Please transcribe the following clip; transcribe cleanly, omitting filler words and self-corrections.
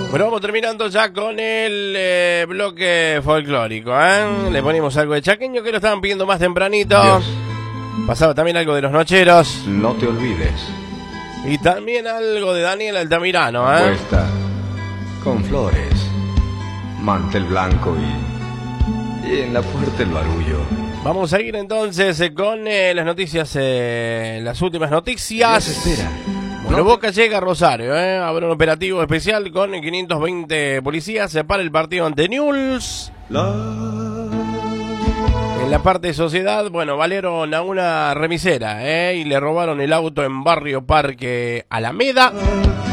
Bueno, vamos terminando ya con el bloque folclórico, ¿eh? Le ponemos algo de chaqueño que lo estaban pidiendo más tempranito. Dios. Pasaba también algo de los nocheros. No te olvides. Y también algo de Daniel Altamirano, ¿eh? Puesta con flores, mantel blanco y en la puerta el barullo. Vamos a ir entonces con las noticias, las últimas noticias. Espera. Bueno, Boca llega a Rosario, habrá un operativo especial con 520 policías para el partido ante Newell's. En la parte de sociedad, bueno, valieron a una remisera y le robaron el auto en Barrio Parque Alameda.